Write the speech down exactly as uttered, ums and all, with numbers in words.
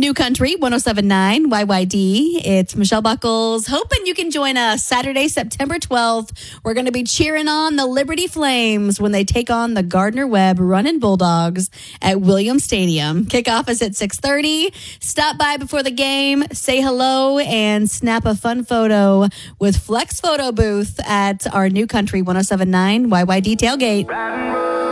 New Country one oh seven point nine Y Y D. It's Michelle Buckles. Hoping you can join us Saturday, September twelfth. We're going to be cheering on the Liberty Flames when they take on the Gardner-Webb Runnin' Bulldogs at Williams Stadium. Kickoff is at six thirty. Stop by before the game, say hello, and snap a fun photo with Flex Photo Booth at our New Country one oh seven point nine Y Y D tailgate.